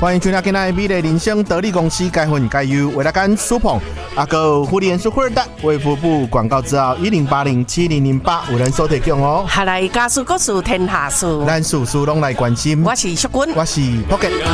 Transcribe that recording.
欢迎收听今天的美丽人生得力公司该分该优为大家苏鹏阿哥福利人数获得卫福部广告字号10807008有人收提供哦。 下来家事各事天下事， 咱事事拢来关心。 我是淑君， 我是 Pocket。